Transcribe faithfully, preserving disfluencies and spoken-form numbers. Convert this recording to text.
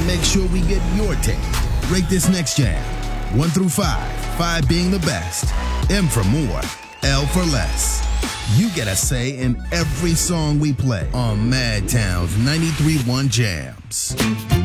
make sure we get your take. Rate this next jam. One through five. Five being the best. M for more. L for less. You get a say in every song we play on Madtown's ninety-three point one Jams.